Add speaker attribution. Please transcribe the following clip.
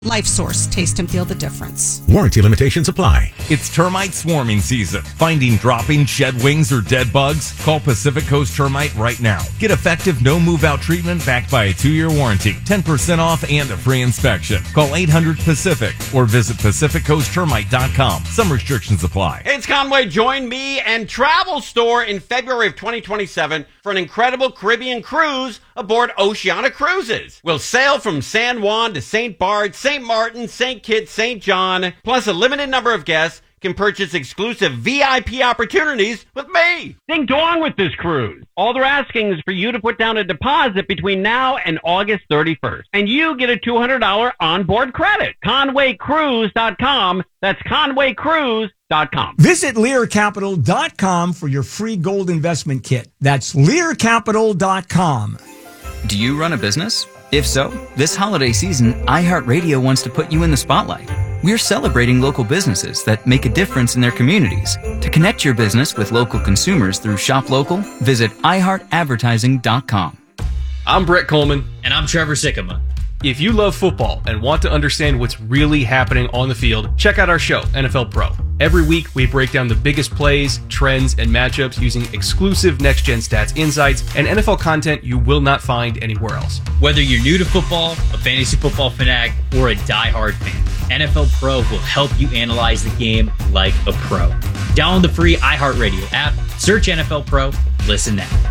Speaker 1: Life Source. Taste and feel the difference.
Speaker 2: Warranty limitations apply.
Speaker 3: It's termite swarming season. Finding dropping, shed wings, or dead bugs? Call Pacific Coast Termite right now. Get effective no move-out treatment backed by a 2-year warranty, 10% off, and a free inspection. Call 800-PACIFIC or visit PacificCoastTermite.com. Some restrictions apply.
Speaker 4: Hey, it's Conway. Join me and Travel Store in February of 2027 for an incredible Caribbean cruise aboard Oceania Cruises. We'll sail from San Juan to St. Barts, St. Martin, St. Kitts, St. John, plus a limited number of guests can purchase exclusive VIP opportunities with me. Ding dong with this cruise. All they're asking is for you to put down a deposit between now and August 31st, and you get a $200 onboard credit. ConwayCruise.com. That's ConwayCruise.com.
Speaker 5: Visit LearCapital.com for your free gold investment kit. That's LearCapital.com.
Speaker 6: Do you run a business? If so, this holiday season, iHeartRadio wants to put you in the spotlight. We're celebrating local businesses that make a difference in their communities. To connect your business with local consumers through Shop Local, visit iHeartAdvertising.com.
Speaker 7: I'm Brett Coleman.
Speaker 8: And I'm Trevor Sikkema.
Speaker 7: If you love football and want to understand what's really happening on the field, check out our show, NFL Pro. Every week, we break down the biggest plays, trends, and matchups using exclusive next-gen stats insights and NFL content you will not find anywhere else.
Speaker 8: Whether you're new to football, a fantasy football fanatic, or a diehard fan, NFL Pro will help you analyze the game like a pro. Download the free iHeartRadio app, search NFL Pro, listen now.